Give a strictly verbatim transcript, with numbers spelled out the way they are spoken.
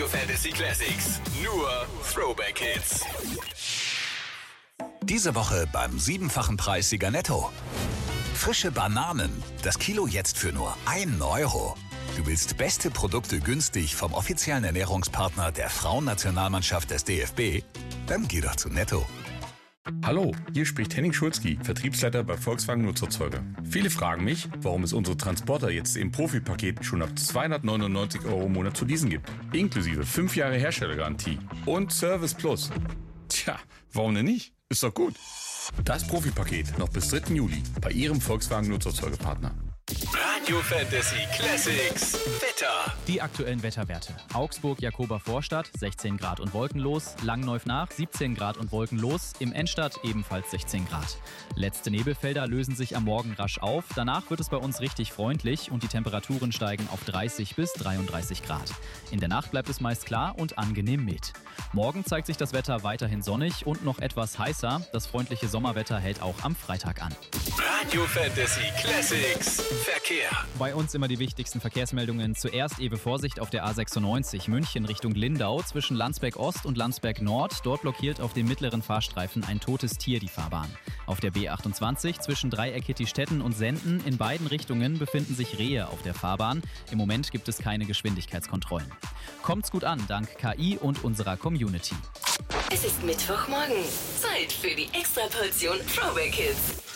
Fantasy Classics. Nur Throwback Hits. Diese Woche beim siebenfachen Preissieger Netto. Frische Bananen. Das Kilo jetzt für nur einen Euro. Du willst beste Produkte günstig vom offiziellen Ernährungspartner der Frauennationalmannschaft des D F B? Dann geh doch zu Netto. Hallo, hier spricht Henning Schulzky, Vertriebsleiter bei Volkswagen Nutzerzeuger. Viele fragen mich, warum es unsere Transporter jetzt im Profipaket schon ab zweihundertneunundneunzig Euro im Monat zu leasen gibt. Inklusive fünf Jahre Herstellergarantie und Service Plus. Tja, warum denn nicht? Ist doch gut. Das Profipaket noch bis dritten Juli bei Ihrem Volkswagen Nutzerzeugerpartner. Radio Fantasy Classics Wetter. Die aktuellen Wetterwerte. Augsburg, Jakober Vorstadt, sechzehn Grad und wolkenlos. Langenneuf-Nach, siebzehn Grad und wolkenlos. Im Endstadt ebenfalls sechzehn Grad. Letzte Nebelfelder lösen sich am Morgen rasch auf. Danach wird es bei uns richtig freundlich und die Temperaturen steigen auf dreißig bis dreiunddreißig Grad. In der Nacht bleibt es meist klar und angenehm mild. Morgen zeigt sich das Wetter weiterhin sonnig und noch etwas heißer. Das freundliche Sommerwetter hält auch am Freitag an. Radio Fantasy Classics Verkehr. Bei uns immer die wichtigsten Verkehrsmeldungen. Zuerst Ewe Vorsicht auf der A sechsundneunzig München Richtung Lindau zwischen Landsberg Ost und Landsberg Nord. Dort blockiert auf dem mittleren Fahrstreifen ein totes Tier die Fahrbahn. Auf der B achtundzwanzig zwischen Dreieck-Hittistetten und Senden in beiden Richtungen befinden sich Rehe auf der Fahrbahn. Im Moment gibt es keine Geschwindigkeitskontrollen. Kommt's gut an, dank K I und unserer Community. Es ist Mittwochmorgen. Zeit für die Extraportion Throwback Hits.